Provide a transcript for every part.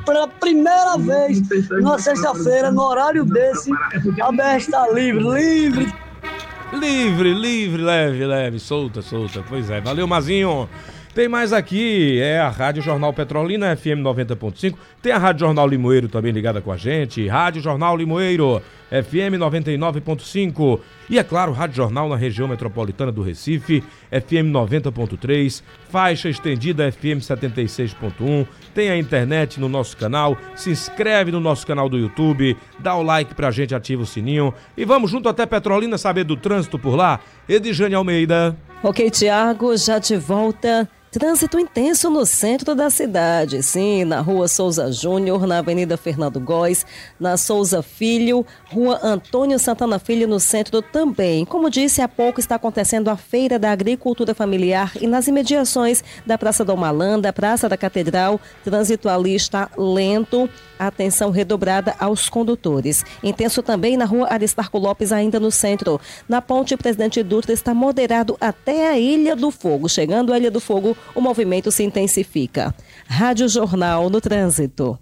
pela primeira vez, numa sexta-feira, no horário desse, a BR está livre. Livre, leve, solta. Pois é, valeu, Mazinho. Tem mais aqui, a Rádio Jornal Petrolina, FM 90.5. Tem a Rádio Jornal Limoeiro também ligada com a gente. Rádio Jornal Limoeiro, FM 99.5. E, é claro, Rádio Jornal na região metropolitana do Recife, FM 90.3. Faixa estendida, FM 76.1. Tem a internet no nosso canal. Se inscreve no nosso canal do YouTube. Dá o like pra gente, ativa o sininho. E vamos junto até Petrolina saber do trânsito por lá. Edjane Almeida. Ok, Tiago, já de volta. Trânsito intenso no centro da cidade, sim, na Rua Souza Júnior, na Avenida Fernando Góes, na Souza Filho, Rua Antônio Santana Filho, no centro também. Como disse há pouco, está acontecendo a Feira da Agricultura Familiar e nas imediações da Praça Dom Malanda, Praça da Catedral, trânsito ali está lento, atenção redobrada aos condutores. Intenso também na Rua Aristarco Lopes, ainda no centro. Na Ponte Presidente Dutra está moderado até a Ilha do Fogo. Chegando à Ilha do Fogo, o movimento se intensifica. Rádio Jornal no Trânsito.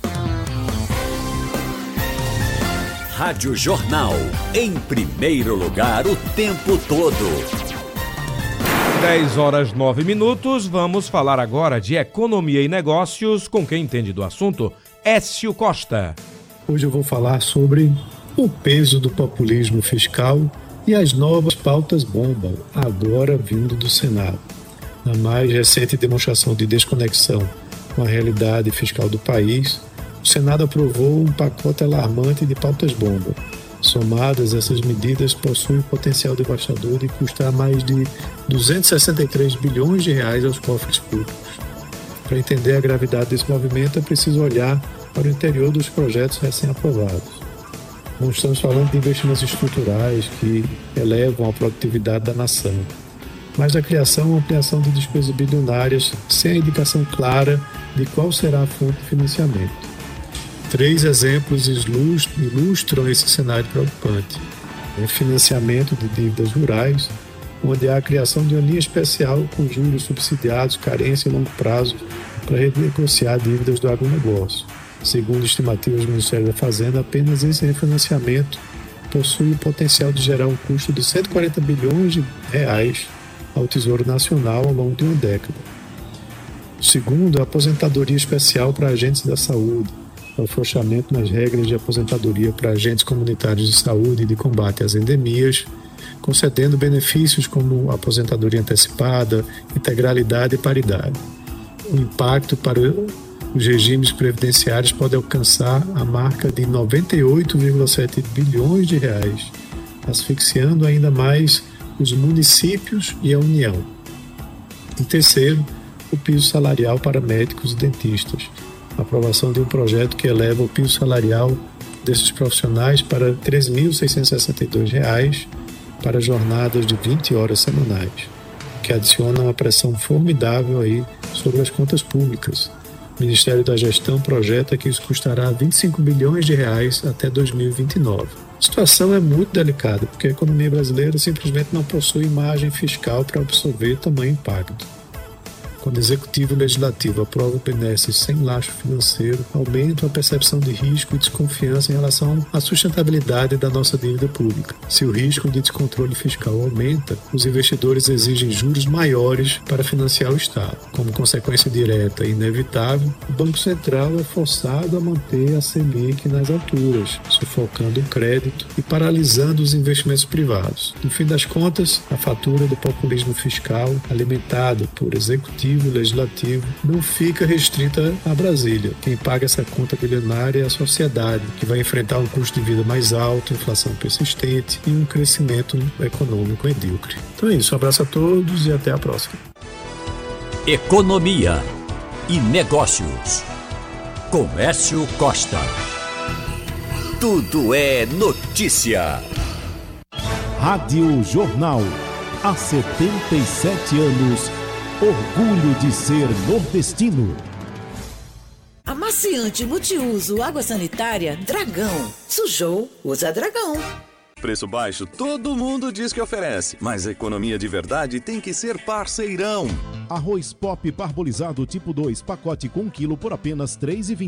Rádio Jornal, em primeiro lugar o tempo todo. 10h09. Vamos falar agora de economia e negócios com quem entende do assunto, Écio Costa. Hoje eu vou falar sobre o peso do populismo fiscal e as novas pautas bomba, agora vindo do Senado. Na mais recente demonstração de desconexão com a realidade fiscal do país, o Senado aprovou um pacote alarmante de pautas bomba. Somadas, essas medidas possuem potencial devastador de custar mais de 263 bilhões de reais aos cofres públicos. Para entender a gravidade desse movimento, é preciso olhar para o interior dos projetos recém-aprovados. Não estamos falando de investimentos estruturais que elevam a produtividade da nação, mas da criação ou ampliação de despesas bilionárias sem a indicação clara de qual será a fonte de financiamento. 3 exemplos ilustram esse cenário preocupante. Financiamento de dívidas rurais, onde há a criação de uma linha especial com juros subsidiados, carência e longo prazo para renegociar dívidas do agronegócio. Segundo estimativas do Ministério da Fazenda, apenas esse refinanciamento possui o potencial de gerar um custo de 140 bilhões de reais ao Tesouro Nacional ao longo de uma década. Segundo, a aposentadoria especial para agentes da saúde, o afrouxamento nas regras de aposentadoria para agentes comunitários de saúde e de combate às endemias, concedendo benefícios como aposentadoria antecipada, integralidade e paridade. O impacto para os regimes previdenciários pode alcançar a marca de 98,7 bilhões de reais, asfixiando ainda mais os municípios e a União. E terceiro, o piso salarial para médicos e dentistas. A aprovação de um projeto que eleva o piso salarial desses profissionais para R$ 13.662 para jornadas de 20 horas semanais, que adiciona uma pressão formidável aí sobre as contas públicas. O Ministério da Gestão projeta que isso custará 25 bilhões de reais até 2029. A situação é muito delicada, porque a economia brasileira simplesmente não possui margem fiscal para absorver tamanho impacto. Quando o Executivo e o Legislativo aprovam benesses sem lastro financeiro, aumentam a percepção de risco e desconfiança em relação à sustentabilidade da nossa dívida pública. Se o risco de descontrole fiscal aumenta, os investidores exigem juros maiores para financiar o Estado. Como consequência direta e inevitável, o Banco Central é forçado a manter a Selic nas alturas, sufocando o crédito e paralisando os investimentos privados. No fim das contas, a fatura do populismo fiscal, alimentada por executivo e legislativo, não fica restrita a Brasília. Quem paga essa conta bilionária é a sociedade, que vai enfrentar um custo de vida mais alto, inflação persistente e um crescimento econômico medíocre. Então é isso, um abraço a todos e até a próxima. Economia e negócios, com Écio Costa. Tudo é notícia. Rádio Jornal, há 77 anos, orgulho de ser nordestino. Amaciante multiuso água sanitária Dragão. Sujou, usa Dragão. Preço baixo todo mundo diz que oferece, mas a economia de verdade tem que ser parceirão. Arroz Pop parbolizado tipo 2, pacote com 1 quilo por apenas R$ 3,20.